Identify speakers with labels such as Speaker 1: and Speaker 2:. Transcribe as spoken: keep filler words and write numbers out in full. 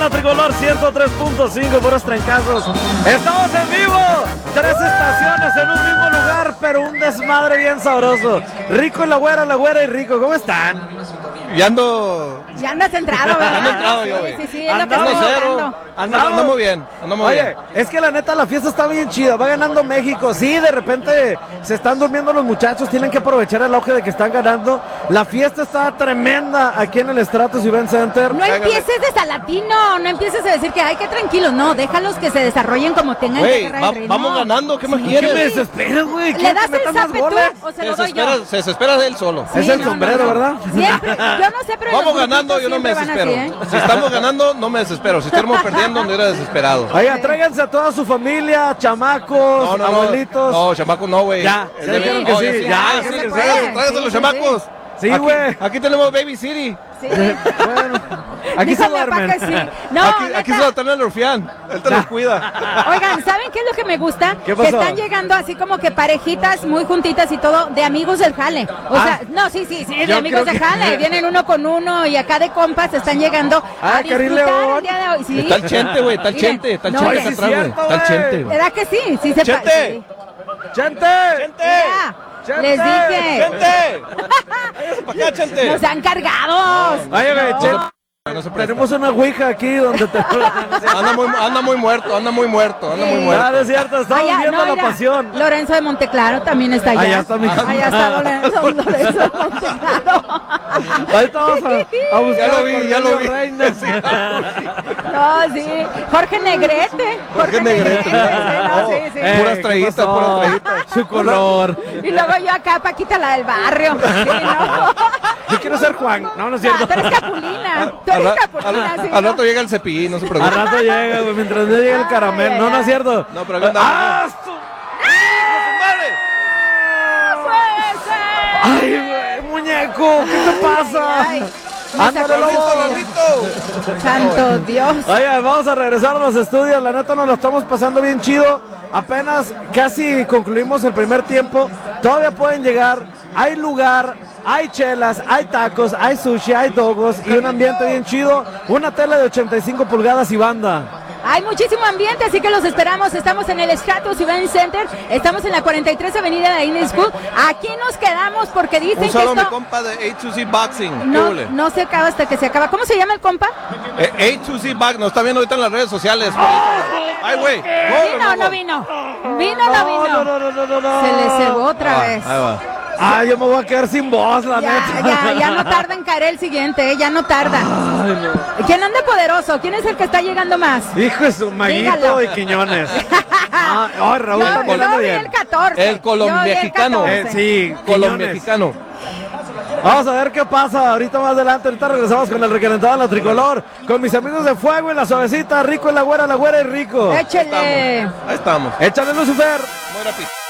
Speaker 1: la Tricolor ciento tres punto cinco, puros trancazos. Estamos en vivo, tres estaciones en un mismo lugar, pero un desmadre bien sabroso. Rico y la güera, la güera y Rico, ¿cómo están?
Speaker 2: Ya ando...
Speaker 3: Ya andas centrado, ¿verdad?
Speaker 2: Ando entrado yo, güey.
Speaker 3: Sí, sí, sí, es lo que
Speaker 2: Ando
Speaker 3: estoy
Speaker 2: cero.
Speaker 3: notando.
Speaker 2: Ando, ando muy bien, ando muy
Speaker 1: Oye,
Speaker 2: bien.
Speaker 1: es que la neta la fiesta está bien chida, va ganando México. Sí, de repente se están durmiendo los muchachos, tienen que aprovechar el auge de que están ganando. La fiesta está tremenda aquí en el Stratus Event Center.
Speaker 3: No empieces de salatino, no empieces a decir que hay que tranquilos, no, déjalos que se desarrollen como tengan
Speaker 2: Güey,
Speaker 3: que agarrar
Speaker 2: va-
Speaker 3: el ritmo.
Speaker 2: vamos ganando, ¿qué más
Speaker 1: ¿Qué
Speaker 2: quieres?
Speaker 1: me desesperas, güey?
Speaker 3: ¿Le
Speaker 1: ¿Quieres
Speaker 3: das
Speaker 1: que
Speaker 3: el
Speaker 1: metan más
Speaker 3: zape tú
Speaker 1: goles?
Speaker 3: o se
Speaker 2: Se
Speaker 3: lo doy
Speaker 2: desespera,
Speaker 3: yo?
Speaker 2: se desespera de él solo.
Speaker 1: Es
Speaker 3: Sí,
Speaker 1: el
Speaker 3: no,
Speaker 1: sombrero,
Speaker 3: no, no.
Speaker 1: ¿verdad?
Speaker 3: Siempre, yo no sé, pero
Speaker 2: Vamos
Speaker 3: los
Speaker 2: ganando,
Speaker 3: grupitos
Speaker 2: yo no me
Speaker 3: siempre van
Speaker 2: desespero.
Speaker 3: así, ¿eh?
Speaker 2: Si estamos ganando, no me desespero. Si estamos perdiendo, no era desesperado.
Speaker 1: Oiga, tráiganse a toda su familia, chamacos,
Speaker 2: No, no,
Speaker 1: abuelitos.
Speaker 2: no. No, chamaco no, güey.
Speaker 1: Ya,
Speaker 2: El
Speaker 1: ya
Speaker 2: de-
Speaker 1: dijeron
Speaker 2: no,
Speaker 1: que sí,
Speaker 2: sí,
Speaker 1: ya,
Speaker 2: ah,
Speaker 1: sí
Speaker 2: sí,
Speaker 1: se
Speaker 2: sí,
Speaker 1: puede.
Speaker 2: tráiganse, tráiganse
Speaker 3: Sí,
Speaker 2: los
Speaker 3: sí,
Speaker 2: chamacos.
Speaker 1: Sí,
Speaker 2: Aquí-
Speaker 1: güey.
Speaker 2: Aquí tenemos Baby City.
Speaker 3: Sí.
Speaker 1: Bueno, aquí
Speaker 3: Dijo
Speaker 1: se
Speaker 3: mi papá
Speaker 1: duermen.
Speaker 3: que sí. No,
Speaker 2: aquí,
Speaker 3: neta.
Speaker 2: aquí se lo traen el rufián. Él te los cuida.
Speaker 3: Oigan, ¿saben qué es lo que me gusta?
Speaker 1: ¿Qué
Speaker 3: Que
Speaker 1: pasó?
Speaker 3: están llegando así como que parejitas muy juntitas y todo de amigos del jale. O
Speaker 1: Ah.
Speaker 3: sea, no, sí, sí, sí, de
Speaker 1: Yo
Speaker 3: amigos
Speaker 1: creo
Speaker 3: del
Speaker 1: que-
Speaker 3: jale. Vienen uno con uno y acá de compas están llegando
Speaker 1: Ah,
Speaker 3: a
Speaker 1: Karin
Speaker 3: disfrutar
Speaker 1: León.
Speaker 3: el día de hoy. Sí.
Speaker 2: Está el chente, güey. Está el
Speaker 3: Miren,
Speaker 2: chente. Está el
Speaker 3: no,
Speaker 2: chente
Speaker 3: oye,
Speaker 2: acá
Speaker 1: sí
Speaker 2: atrás,
Speaker 1: es
Speaker 2: güey.
Speaker 1: cierto,
Speaker 2: Está el
Speaker 1: güey.
Speaker 2: chente, güey.
Speaker 3: ¿Verdad que sí? Sí se
Speaker 2: Chente.
Speaker 3: parece.
Speaker 1: ¡Chente!
Speaker 3: Ya,
Speaker 1: Chente.
Speaker 3: les dije.
Speaker 2: ¡Chente! ¡Váyase para acá, chente!
Speaker 3: Nos han cargados.
Speaker 1: Oye, güey,
Speaker 3: No.
Speaker 1: Chente,
Speaker 2: No se presta.
Speaker 1: tenemos una ouija aquí donde te...
Speaker 2: Anda muy, anda muy muerto, anda muy muerto, anda muy
Speaker 3: Sí.
Speaker 2: muerto.
Speaker 1: Ah, es cierto, estamos
Speaker 3: Allá,
Speaker 1: viendo
Speaker 3: no,
Speaker 1: la
Speaker 3: mira,
Speaker 1: pasión.
Speaker 3: Lorenzo de Monteclaro también está allá.
Speaker 1: Allá está mi
Speaker 3: Allá está Lorenzo, Lorenzo de Monteclaro.
Speaker 1: Ahorita vamos a, a buscar
Speaker 2: Ya lo
Speaker 1: a
Speaker 2: vi, ya lo
Speaker 1: Cornelio
Speaker 2: vi.
Speaker 1: Reina.
Speaker 3: No, sí. Jorge Negrete.
Speaker 2: Jorge Negrete.
Speaker 3: Sí, no, sí, sí.
Speaker 1: Eh,
Speaker 2: Puras
Speaker 1: ¿qué
Speaker 2: traguitas,
Speaker 1: pasó?
Speaker 2: puras traguitas.
Speaker 1: Su color.
Speaker 3: Y luego yo acá, Paquita, la del barrio. Sí, no.
Speaker 1: Yo quiero ser Juan. No, no es
Speaker 3: No,
Speaker 1: cierto.
Speaker 3: tú eres Capulina. Tú
Speaker 2: Al,
Speaker 3: eres
Speaker 2: ra-
Speaker 3: Capulina,
Speaker 2: al-
Speaker 3: sí.
Speaker 2: al
Speaker 3: ¿no?
Speaker 2: rato llega el cepillín, no se
Speaker 1: Al
Speaker 2: preocupe.
Speaker 1: rato llega, güey, mientras no llegue el
Speaker 3: Ay,
Speaker 1: caramelo.
Speaker 3: ay,
Speaker 1: No, no es
Speaker 3: ay.
Speaker 1: cierto.
Speaker 2: No, pero aquí andamos.
Speaker 1: ¡Ah! su-
Speaker 3: ¡No puede ser!
Speaker 1: ¡Ay, güey, muñeco! ¿Qué te pasa?
Speaker 3: Ay, me
Speaker 1: ¡Ándale,
Speaker 3: sacó-
Speaker 1: lobo!
Speaker 3: Santo Dios.
Speaker 1: Oye, vamos a regresar a los estudios. La neta nos lo estamos pasando bien chido. Apenas casi concluimos el primer tiempo. Todavía pueden llegar. Hay lugar, hay chelas, hay tacos, hay sushi, hay dogos y un ambiente bien chido. Una tele de ochenta y cinco pulgadas y banda.
Speaker 3: Hay muchísimo ambiente, así que los esperamos. Estamos en el Stratus Event Center. Estamos en la cuarenta y tres Avenida de Inner School. Aquí nos quedamos porque dicen
Speaker 2: Un
Speaker 3: que
Speaker 2: saludo a mi
Speaker 3: esto
Speaker 2: compa de A dos C Boxing. ¿Qué
Speaker 3: no,
Speaker 2: hule?
Speaker 3: no se acaba hasta que se acaba. ¿Cómo se llama el compa?
Speaker 2: Eh, A dos C Boxing, nos está viendo ahorita en las redes sociales. Ay, güey.
Speaker 3: ¿Vino o no vino? ¿Vino o no vino?
Speaker 1: No, no, no, no, no, no.
Speaker 3: Se le cebó otra
Speaker 2: Ahí
Speaker 3: vez.
Speaker 2: va, ahí va.
Speaker 1: Ah, yo me voy a quedar sin voz, la
Speaker 3: Ya,
Speaker 1: neta.
Speaker 3: ya, ya no tarda en caer el siguiente, ¿eh? Ya no tarda. ¿Quién anda poderoso? ¿Quién es el que está llegando más?
Speaker 1: Hijo de su Maguito
Speaker 3: Dígalo.
Speaker 1: y Quiñones. Ah, ay, Raúl
Speaker 3: Yo,
Speaker 1: está
Speaker 3: yo
Speaker 1: volando
Speaker 3: vi
Speaker 1: bien.
Speaker 3: el catorce.
Speaker 2: El colombiano.
Speaker 3: Yo vi el
Speaker 1: Eh,
Speaker 3: catorce.
Speaker 1: sí, Quiñones.
Speaker 2: Colombiano.
Speaker 1: Vamos a ver qué pasa ahorita más adelante. Ahorita regresamos con el recalentado en la tricolor. Con mis amigos de fuego en la suavecita. Rico en la güera, la güera y rico.
Speaker 3: Échele.
Speaker 2: Ahí estamos.
Speaker 1: Échale Lucifer.
Speaker 2: Muy rápido.